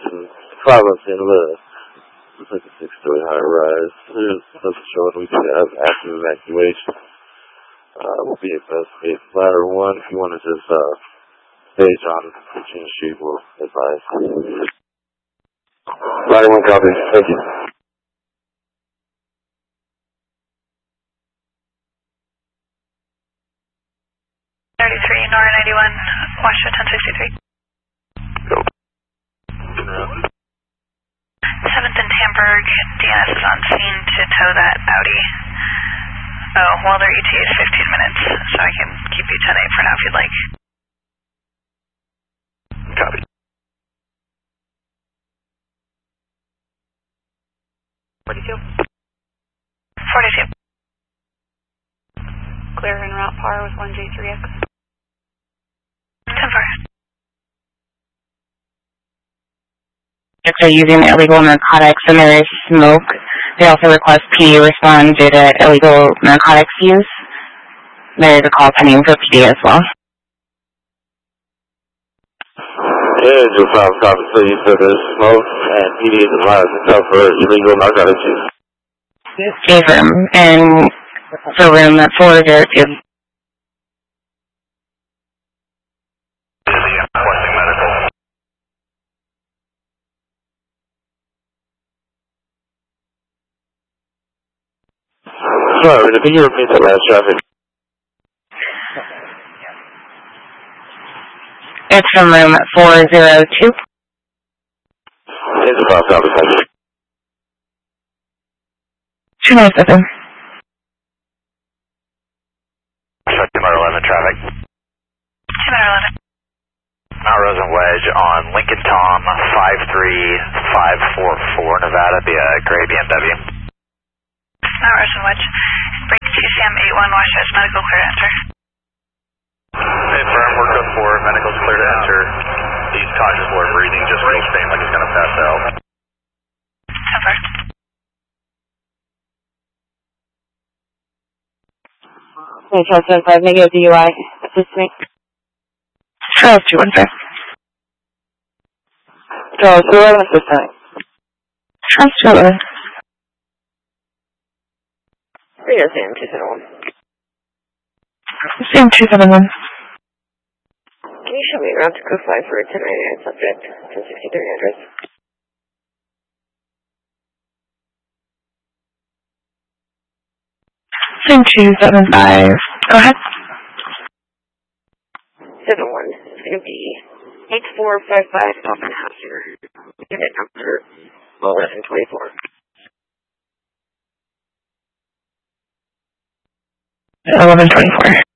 and 5 on St. Louis. Looks like a 6-story high rise. There's doesn't show it. We do have active evacuation. We'll be at best case ladder 1. If you want to just stage on Virginia Street, we'll advise. Ladder 1 copy. Thank you. Nora 91, Washington 1063. Go. 7th and Hamburg, DNS is on scene to tow that Audi. Oh, well, their ETA is 15 minutes, so I can keep you 10-8 for now if you'd like. Copy. .42. Clear en route par with 1J3X. 10-4. Are using illegal narcotics and there is smoke. They also request PD respond due to illegal narcotics use. There is a call pending for PD as well. Yeah, just copy. So you said there's smoke and PD is advised to tell for illegal narcotics use. Gave room and for room at 402. Sorry, can you repeat that last traffic? It's from room 402. It's about copy. 297. Timber 11 traffic. Timber 11. Mount Rosen Wedge on Lincoln Tom 53544 Nevada via gray BMW. Mount Rosen Wedge. Break TCM 81 Washington, medical clear to enter. Hey, firm, we're code 4, medical's clear to enter. He's cautious for breathing, just real faint like he's going to pass out. 10-4. Charles 75, negative DUI. Assist me. Charles 215. Charles 211, assist me. Charles 211. Radio Sam 271. Sam 271. Can you show me around to code 5 for a 1099 subject, 1063 address? Sam 275. Go ahead. 71. It's going to be 8455 Dolphin House here. Unit number 1124. 1124.